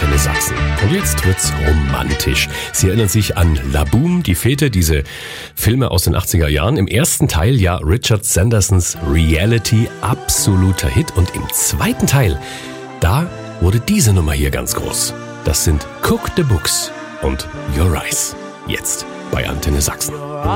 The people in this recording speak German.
Antenne Sachsen. Und jetzt wird's romantisch. Sie erinnern sich an La Boom, die Fete, diese Filme aus den 80er Jahren. Im ersten Teil ja Richard Sandersons Reality, absoluter Hit. Und im zweiten Teil, da wurde diese Nummer hier ganz groß. Das sind Cook the Books und Your Eyes. Jetzt bei Antenne Sachsen.